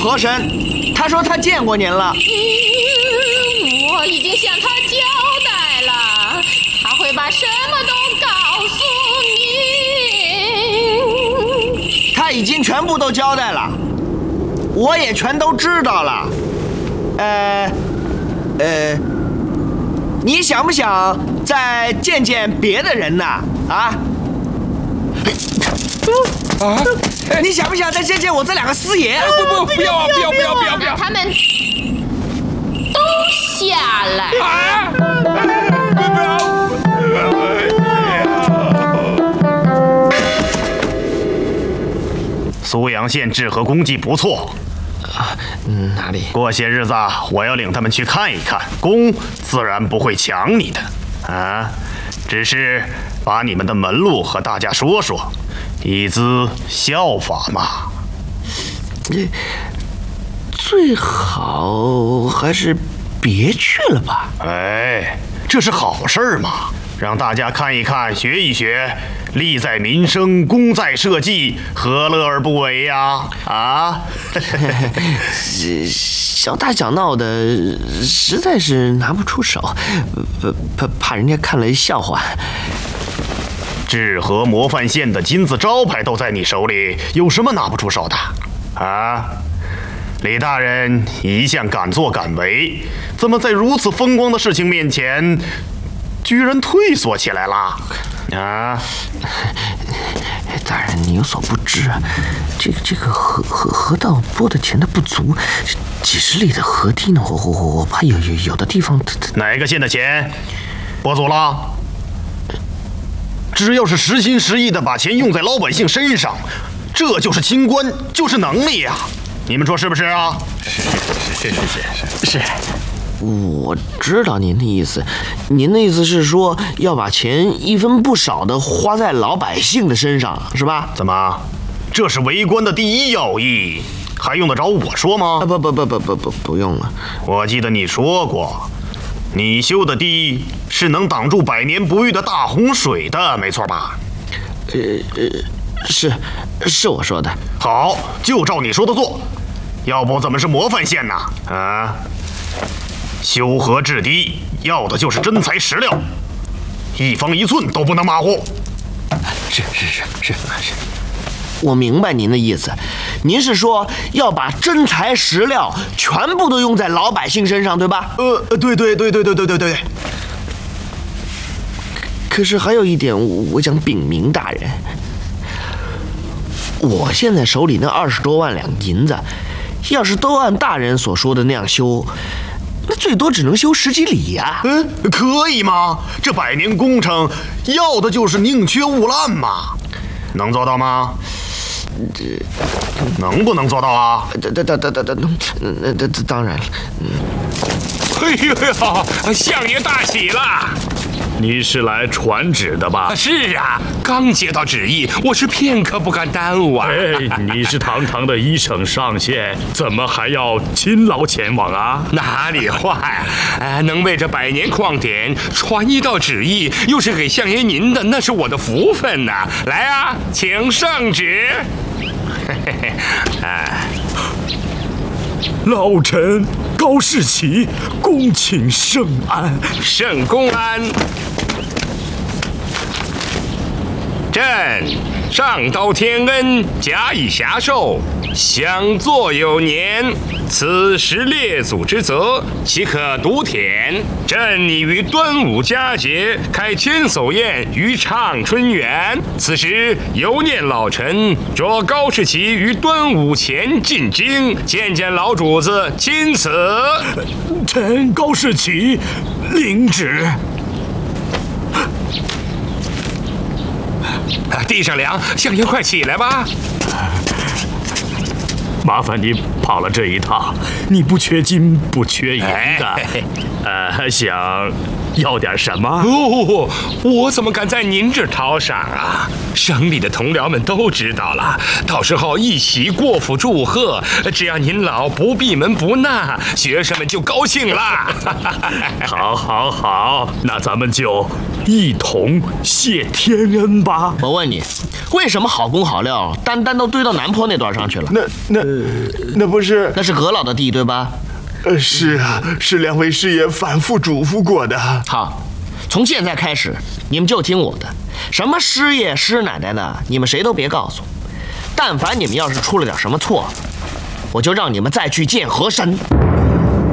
和珅，他说他见过您了。 我已经向他交代了，他会把什么都告诉你。 他已经全部都交代了，我也全都知道了。你想不想再见见别的人呢？啊？你想不想再见见我这两个师爷？ 不要啊！不要！ 让他们都下来。 苏阳县治河功绩不错。 哪里？ 过些日子我要领他们去看一看，公自然不会抢你的，只是把你们的门路和大家说说，以资效法嘛。 最好还是别去了吧。 这是好事嘛，让大家看一看，学一学，利在民生，功在社稷，何乐而不为呀？ 小打小闹的，实在是拿不出手，怕人家看了笑话。 治河模范县的金字招牌都在你手里，有什么拿不出手的？李大人一向敢作敢为，怎么在如此风光的事情面前，居然退缩起来了？ 大人，你有所不知啊，这个河道拨的钱的不足，几十里的河堤呢，我怕有的地方哪个县的钱拨足了？只要是实心实意的把钱用在老百姓身上，这就是清官，就是能力呀！你们说是不是啊？ 是。我知道您的意思，您的意思是说要把钱一分不少的花在老百姓的身上，是吧？ 怎么，这是为官的第一要义，还用得着我说吗？ 不用了。 我记得你说过，你修的堤是能挡住百年不遇的大洪水的，没错吧？ 是我说的。 好，就照你说的做，要不怎么是模范县呢？修河治堤要的就是真材实料，一方一寸都不能马虎。 是，我明白您的意思，您是说要把真材实料全部都用在老百姓身上，对吧？对。可是还有一点，我想禀明大人，我现在手里那20多万两银子，要是都按大人所说的那样修，那最多只能修10几里呀。 可以吗？这百年工程要的就是宁缺毋滥嘛，能做到吗？能不能做到啊？ 当然了。 哎呦呦，相爷大喜了！ 你是来传旨的吧？ 是啊，刚接到旨意，我是片刻不敢耽误啊。 你是堂堂的一省上县，怎么还要勤劳前往啊？ 哪里话呀！能为这百年矿点传一道旨意，又是给相爷您的，那是我的福分呐。来啊，请圣旨。 老臣高士奇恭请圣安。 圣公安。朕上刀天恩，假以遐寿，享作有年。此时列祖之责，岂可独舔？朕拟于端午佳节开千叟宴于畅春园。此时犹念老臣着高士奇于端午前进京，见见老主子，钦此。 臣高士奇领旨。 地上凉，相爷快起来吧。 麻烦你跑了这一趟，你不缺金不缺银的，想要点什么？ 我怎么敢在您这讨赏啊？省里的同僚们都知道了，到时候一起过府祝贺，只要您老不闭门不纳，学生们就高兴了。 好，那咱们就一同谢天恩吧。 我问你， 为什么好工好料单单都堆到南坡那段上去了？ 那不是？ 那是葛老的地，对吧？ 是啊，是两位师爷反复嘱咐过的。 好，从现在开始，你们就听我的，什么师爷师奶奶的，你们谁都别告诉。但凡你们要是出了点什么错，我就让你们再去见和珅。